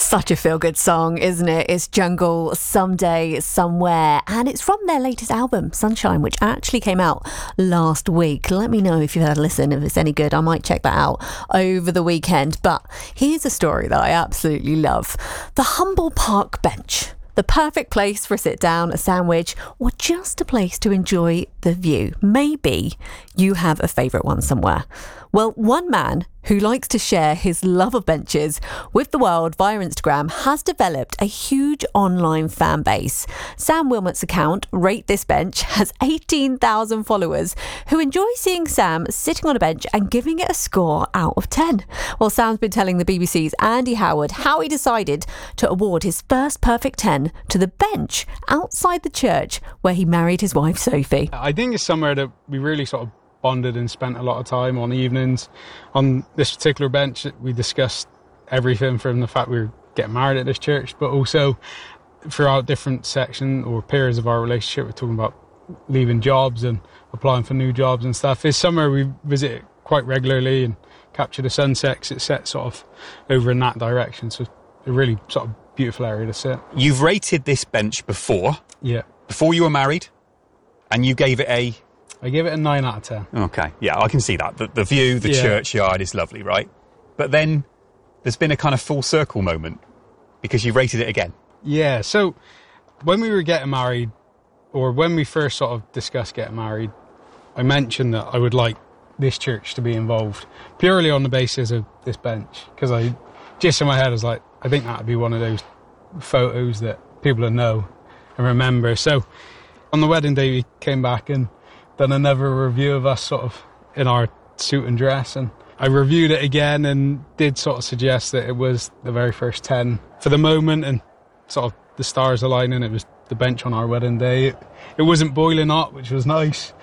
Such a feel-good song, isn't it? It's Jungle, Someday, Somewhere, and it's from their latest album, Sunshine, which actually came out last week. Let me know if you've had a listen, if it's any good. I might check that out over the weekend. But here's a story that I absolutely love. The humble park bench. The perfect place for a sit down, a sandwich, or just a place to enjoy the view. Maybe you have a favourite one somewhere. Well, one man who likes to share his love of benches with the world via Instagram has developed a huge online fan base. Sam Wilmot's account, Rate This Bench, has 18,000 followers who enjoy seeing Sam sitting on a bench and giving it a score out of 10. Well, Sam's been telling the BBC's Andy Howard how he decided to award his first perfect 10 to the bench outside the church where he married his wife Sophie. I think it's somewhere that we really sort of bonded and spent a lot of time on evenings. On this particular bench, we discussed everything from the fact we were getting married at this church, but also throughout different sections or periods of our relationship, we're talking about leaving jobs and applying for new jobs and stuff. It's somewhere we visit quite regularly and capture the sunsets. It's set sort of over in that direction, so it's a really sort of beautiful area to sit. You've rated this bench before. Yeah. Before you were married, and you gave it I gave it a 9 out of 10. Okay, yeah, I can see that. The view, the churchyard is lovely, right? But then there's been a kind of full circle moment because you rated it again. Yeah, so when we were getting married, or when we first sort of discussed getting married, I mentioned that I would like this church to be involved purely on the basis of this bench, because I just in my head I was like, I think that would be one of those photos that people will know and remember. So on the wedding day we came back and done another review of us sort of in our suit and dress, and I reviewed it again and did sort of suggest that it was the very first 10 for the moment, and sort of the stars aligning, it was the bench on our wedding day. It wasn't boiling hot, which was nice.